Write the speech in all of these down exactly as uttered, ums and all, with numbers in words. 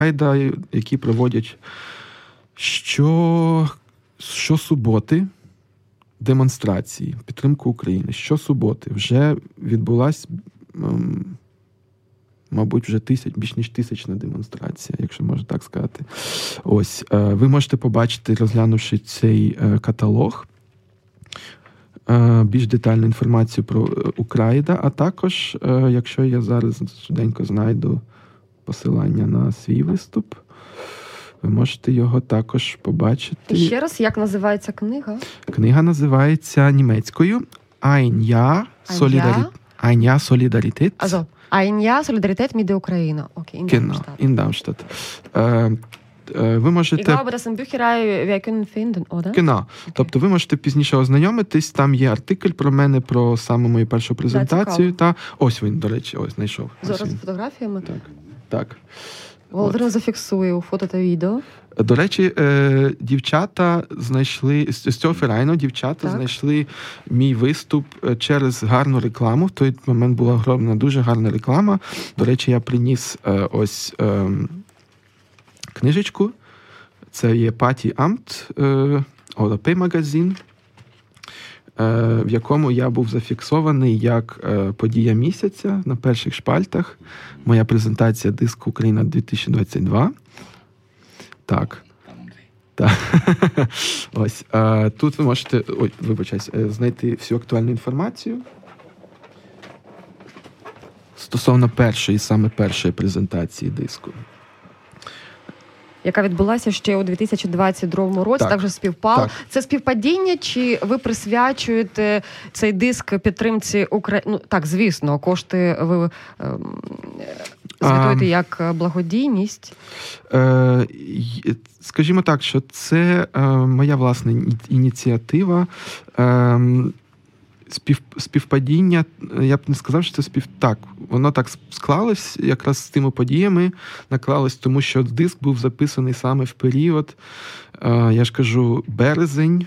Прайда, які проводять що, щосуботи демонстрації, підтримку України. Щосуботи вже відбулась, мабуть, вже тисяч, більш ніж тисячна демонстрація, якщо можна так сказати. Ось, ви можете побачити, розглянувши цей каталог, більш детальну інформацію про Украйда, а також, якщо я зараз швиденько знайду посилання на свій виступ, ви можете його також побачити. І ще раз, як називається книга? Книга називається німецькою «Ein Jahr Solidarität». «Ein Jahr Solidarität». Also, «Ein Jahr Solidarität mit der Ukraine». Окей, okay, in genau, Darmstadt. in Darmstadt. Е, е, ви можете... Ich glaube, das in Bücherei wir können finden, oder? Genau. Okay. Тобто ви можете пізніше ознайомитись, там є артикль про мене, про саме мою першу презентацію. Да, та ось він, до речі, ось знайшов. Зараз з фотографіями? Так, так. Володимир зафіксує у фото та відео. До речі, дівчата знайшли, з цього ферайну дівчата так. знайшли мій виступ через гарну рекламу. В той момент була огромна, дуже гарна реклама. До речі, я приніс ось книжечку. Це є Паті Амт, Олапей-магазин, в якому я був зафіксований як подія місяця на перших шпальтах. Моя презентація диску «Україна дві тисячі двадцять два». Так. Так. Ось. Тут ви можете, ой, вибачаюсь, знайти всю актуальну інформацію стосовно першої, саме першої презентації диску. Яка відбулася ще у дві тисячі двадцять другому році, так. так же співпало. Так. Це співпадіння, чи ви присвячуєте цей диск підтримці України? Ну, так, звісно, кошти ви е, звітуєте як благодійність? Е, скажімо так, що це е, моя власна ініціатива. Е, Спів, співпадіння, я б не сказав, що це спів... Так, воно так склалось якраз з тими подіями, наклалось, тому що диск був записаний саме в період, е, я ж кажу, березень,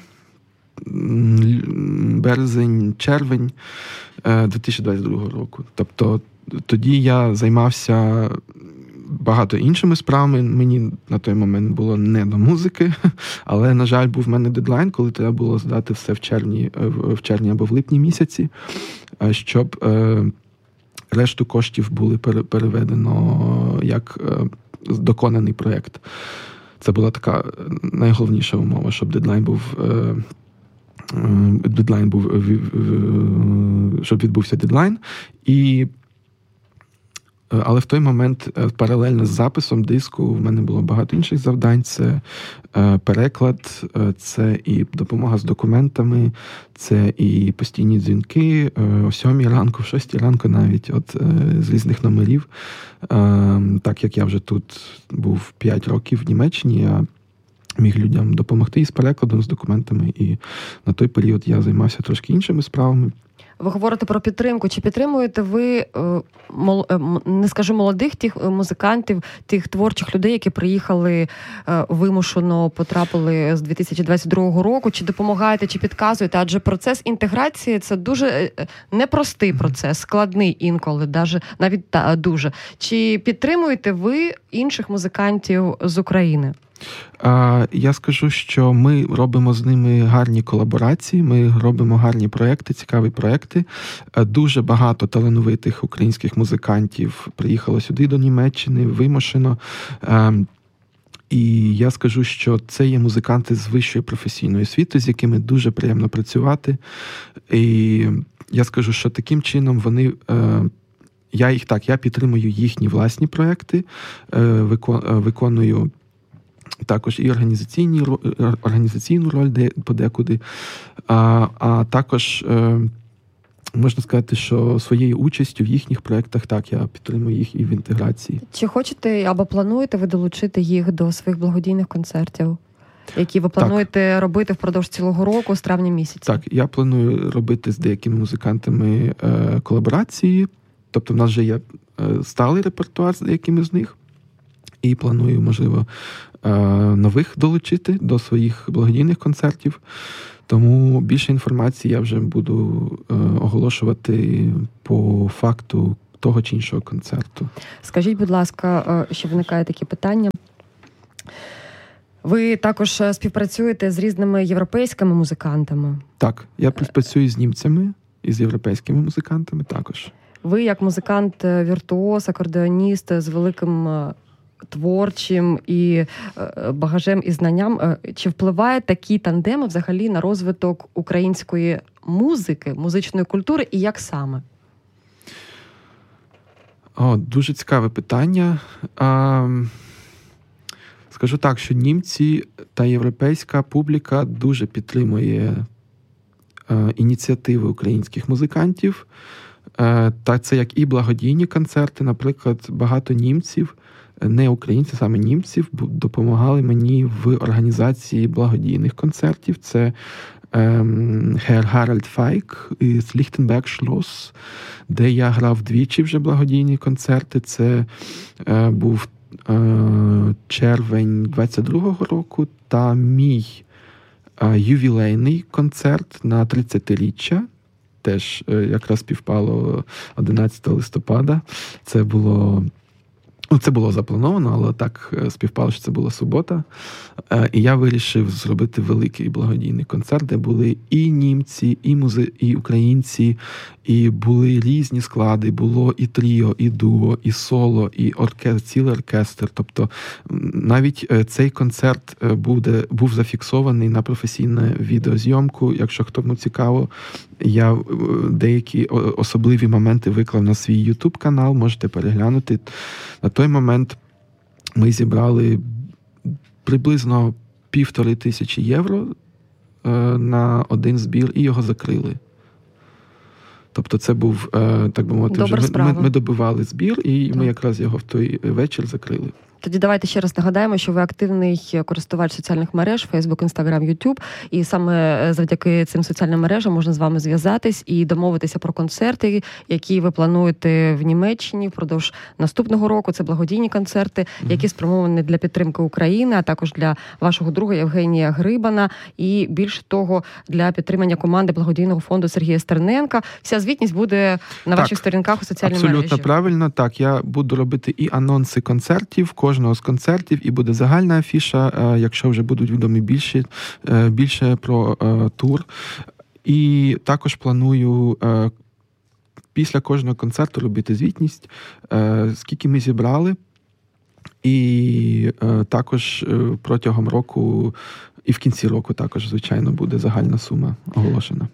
березень-червень е, дві тисячі двадцять другого року. Тобто тоді я займався багато іншими справами. Мені на той момент було не до музики, але, на жаль, був в мене дедлайн, коли треба було здати все в червні, в червні або в липні місяці, щоб е, решту коштів були переведено як е, доконаний проєкт. Це була така найголовніша умова, щоб дедлайн був е, дедлайн був, щоб відбувся дедлайн. І Але в той момент паралельно з записом диску в мене було багато інших завдань. Це переклад, це і допомога з документами, це і постійні дзвінки о сьомій ранку, в шостій ранку навіть, от з різних номерів. Так як я вже тут був п'ять років в Німеччині, я міг людям допомогти із перекладом, з документами, і на той період я займався трошки іншими справами. Ви говорите про підтримку. Чи підтримуєте ви, не скажу молодих, тих музикантів, тих творчих людей, які приїхали вимушено, потрапили з дві тисячі двадцять другого року? Чи допомагаєте, чи підказуєте? Адже процес інтеграції – це дуже непростий процес, складний інколи, навіть дуже. Чи підтримуєте ви інших музикантів з України? Я скажу, що ми робимо з ними гарні колаборації, ми робимо гарні проекти, цікаві проекти. Дуже багато талановитих українських музикантів приїхало сюди, до Німеччини, вимушено. І я скажу, що це є музиканти з вищої професійної освіти, з якими дуже приємно працювати. І я скажу, що таким чином вони... Я їх так, я підтримую їхні власні проекти, виконую також і організаційні, організаційну роль подекуди, а, а також е, можна сказати, що своєю участю в їхніх проєктах, так, я підтримую їх і в інтеграції. Чи хочете або плануєте ви долучити їх до своїх благодійних концертів, які ви плануєте так. робити впродовж цілого року, з травня місяця? Так, я планую робити з деякими музикантами е, колаборації, тобто в нас вже є е, сталий репертуар з деякими з них, і планую, можливо, нових долучити до своїх благодійних концертів. Тому більше інформації я вже буду оголошувати по факту того чи іншого концерту. Скажіть, будь ласка, ще виникає таке питання. Ви також співпрацюєте з різними європейськими музикантами? Так, я співпрацюю з німцями і з європейськими музикантами також. Ви як музикант-віртуоз, акордеоніст з великим творчим і багажем і знанням, чи впливає такі тандеми взагалі на розвиток української музики, музичної культури, і як саме? О, дуже цікаве питання. А, скажу так, що німці та європейська публіка дуже підтримує а, ініціативи українських музикантів. А, та це як і благодійні концерти. Наприклад, багато німців, не українців, саме німців, допомагали мені в організації благодійних концертів. Це Гер Гаральд Файк із Ліхтенберг Шлос, де я грав двічі вже благодійні концерти. Це е, був е, червень двадцять другого року та мій е, ювілейний концерт на тридцятиріччя. Теж е, якраз співпало одинадцятого листопада. Це було... Ну, це було заплановано, але так співпало, що це була субота. І я вирішив зробити великий благодійний концерт, де були і німці, і музи... і українці, і були різні склади. Було і тріо, і дуо, і соло, і оркестр, цілий оркестр. Тобто навіть цей концерт буде, був зафіксований на професійну відеозйомку. Якщо хто цікаво, я деякі особливі моменти виклав на свій YouTube-канал, можете переглянути. На той момент ми зібрали приблизно півтори тисячі євро на один збір і його закрили. Тобто це був, так би мовити, вже ми, ми добивали збір і так. Ми якраз його в той вечір закрили. Тоді давайте ще раз нагадаємо, що ви активний користувач соціальних мереж, Facebook, Instagram, YouTube, і саме завдяки цим соціальним мережам можна з вами зв'язатись і домовитися про концерти, які ви плануєте в Німеччині впродовж наступного року. Це благодійні концерти, mm-hmm. які спрямовані для підтримки України, а також для вашого друга Євгенія Грибана, і більше того, для підтримання команди благодійного фонду Сергія Стерненка. Вся звітність буде на так, ваших сторінках у соціальній мережі. Абсолютно правильно. Так, я буду робити і анонси концертів, кожного з концертів, і буде загальна афіша, якщо вже будуть відомі більше, більше про тур. І також планую після кожного концерту робити звітність, скільки ми зібрали, і також протягом року, і в кінці року також, звичайно, буде загальна сума оголошена.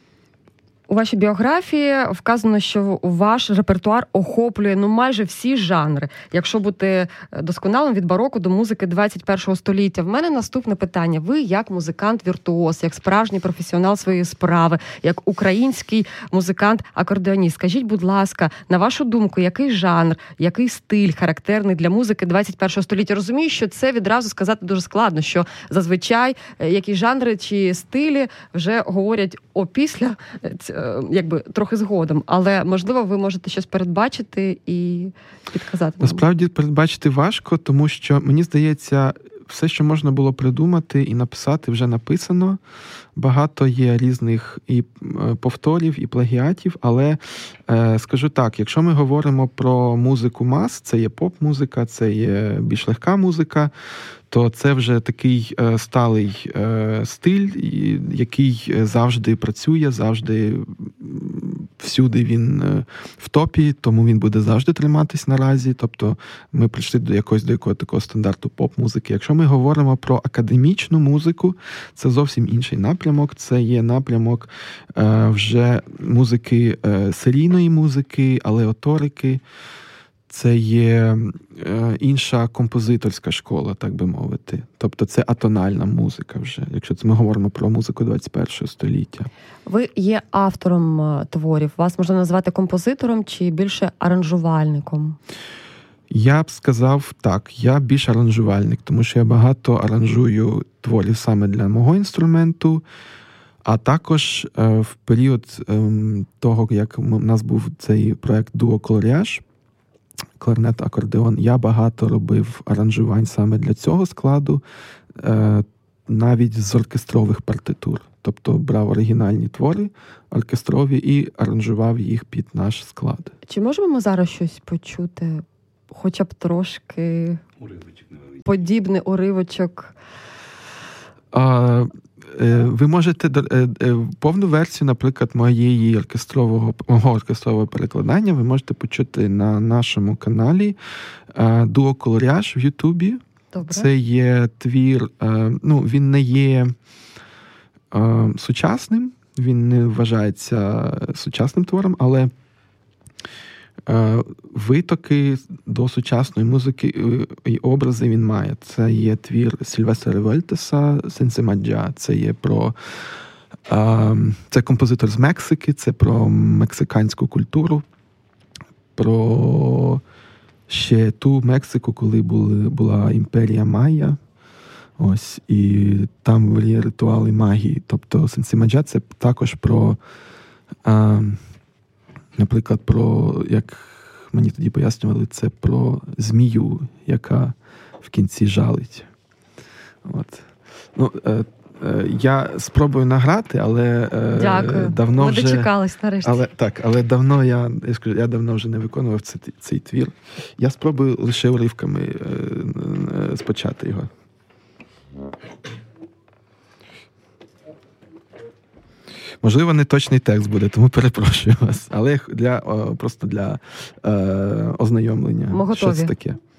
У вашій біографії вказано, що ваш репертуар охоплює ну майже всі жанри. Якщо бути досконалим від бароко до музики двадцять першого століття. В мене наступне питання. Ви як музикант-віртуоз, як справжній професіонал своєї справи, як український музикант-акордеоніст. Скажіть, будь ласка, на вашу думку, який жанр, який стиль характерний для музики двадцять першого століття? Розумію, що це відразу сказати дуже складно, що зазвичай які жанри чи стилі вже говорять опісля, якби трохи згодом, але, можливо, ви можете щось передбачити і підказати нам. Насправді, передбачити важко, тому що, мені здається, все, що можна було придумати і написати, вже написано. Багато є різних і повторів, і плагіатів, але е, скажу так, якщо ми говоримо про музику мас, це є поп-музика, це є більш легка музика, то це вже такий е, сталий е, стиль, який завжди працює, завжди всюди він е, в топі, тому він буде завжди триматись наразі. Тобто ми прийшли до якогось до якого такого стандарту поп-музики. Якщо ми говоримо про академічну музику, це зовсім інший напрямок. Це є напрямок е, вже музики, е, серійної музики, алеоторики. Це є е, інша композиторська школа, так би мовити. Тобто це атональна музика вже, якщо це ми говоримо про музику двадцять першого століття. Ви є автором творів. Вас можна назвати композитором чи більше аранжувальником? Я б сказав так, я більш аранжувальник, тому що я багато аранжую творів саме для мого інструменту, а також е, в період е, того, як у нас був цей проект «Дуо Колоріаж», кларнет, акордеон, я багато робив аранжувань саме для цього складу, навіть з оркестрових партитур. Тобто брав оригінальні твори оркестрові і аранжував їх під наш склад. Чи можемо ми зараз щось почути? Хоча б трошки подібний уривочок? А, ви можете повну версію, наприклад, моєї оркестрового, мого оркестрового перекладання ви можете почути на нашому каналі «Дуо Колоріаж» в Ютубі. Добре. Це є твір, ну, він не є сучасним, він не вважається сучасним твором, але витоки до сучасної музики і образи він має. Це є твір Сільвестра Револьтеса «Сенсимаджа». Це є про... Це композитор з Мексики, це про мексиканську культуру, про ще ту Мексику, коли були, була імперія Майя. Ось, і там є ритуали магії. Тобто «Сенсимаджа» – це також про... Наприклад, про, як мені тоді пояснювали, це про змію, яка в кінці жалить. От. Ну, е, е, я спробую награти, але е, Дякую. давно Ми вже... дочекались нарешті. Але, так, але давно я, я, скажу, я давно вже не виконував цей, цей твір. Я спробую лише уривками е, е, спочати його. Можливо, не точний текст буде, тому перепрошую вас. Але для, о, просто для е, ознайомлення. Ми готові. Щось таке.